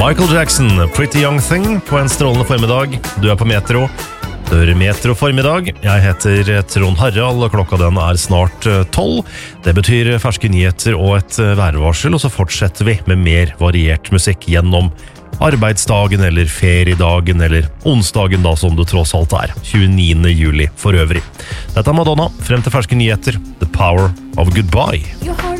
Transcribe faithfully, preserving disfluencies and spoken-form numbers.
Michael Jackson, Pretty Young Thing, på en strålende formiddag. Du er på Metro. Du hører Metro formiddag. Jeg heter Trond Harald, og klokka den er snart tolv. Det betyr ferske nyheter og et værvarsel, og så fortsetter vi med mer variert musikk gjennom arbeidsdagen, eller feriedagen, eller onsdagen da, som det tross alt er. tjueniende juli for øvrig. Dette er Madonna, frem til ferske nyheter. The Power of Goodbye.